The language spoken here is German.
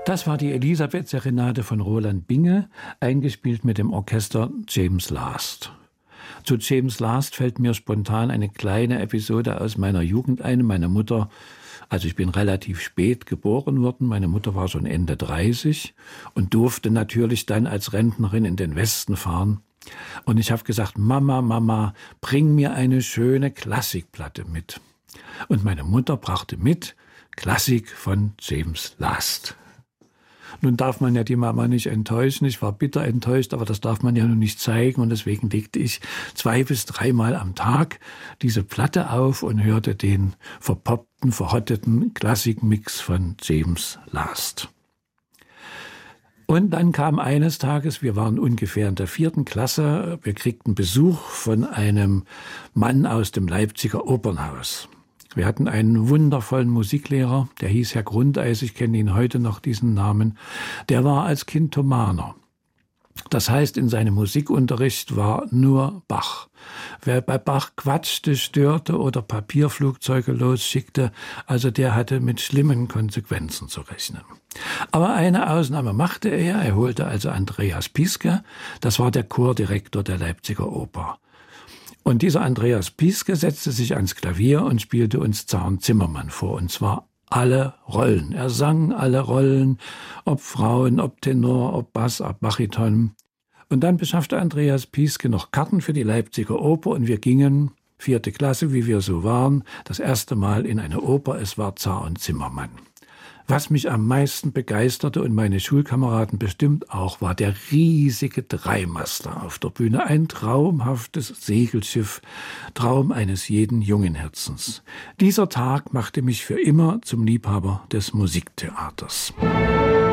Das war die Elisabeth-Serenade von Roland Binge, eingespielt mit dem Orchester James Last. Zu James Last fällt mir spontan eine kleine Episode aus meiner Jugend ein. Meine Mutter, also ich bin relativ spät geboren worden, meine Mutter war schon Ende 30 und durfte natürlich dann als Rentnerin in den Westen fahren. Und ich habe gesagt, Mama, bring mir eine schöne Klassikplatte mit. Und meine Mutter brachte mit Klassik von James Last. Nun darf man ja die Mama nicht enttäuschen. Ich war bitter enttäuscht, aber das darf man ja nun nicht zeigen. Und deswegen legte ich 2 bis 3 Mal am Tag diese Platte auf und hörte den verpoppten, verhotteten Klassikmix von James Last. Und dann kam eines Tages, wir waren ungefähr in der 4. Klasse, wir kriegten Besuch von einem Mann aus dem Leipziger Opernhaus. Wir hatten einen wundervollen Musiklehrer, der hieß Herr Grundeis, ich kenne ihn heute noch, diesen Namen. Der war als Kind Thomaner. Das heißt, in seinem Musikunterricht war nur Bach. Wer bei Bach quatschte, störte oder Papierflugzeuge losschickte, also der hatte mit schlimmen Konsequenzen zu rechnen. Aber eine Ausnahme machte er holte also Andreas Pieske, das war der Chordirektor der Leipziger Oper. Und dieser Andreas Pieske setzte sich ans Klavier und spielte uns Zaren Zimmermann vor, und zwar alle Rollen. Er sang alle Rollen, ob Frauen, ob Tenor, ob Bass, ob Bariton. Und dann beschaffte Andreas Pieske noch Karten für die Leipziger Oper und wir gingen, 4. Klasse, wie wir so waren, das erste Mal in eine Oper, es war Zaren Zimmermann. Was mich am meisten begeisterte und meine Schulkameraden bestimmt auch, war der riesige Dreimaster auf der Bühne. Ein traumhaftes Segelschiff, Traum eines jeden jungen Herzens. Dieser Tag machte mich für immer zum Liebhaber des Musiktheaters.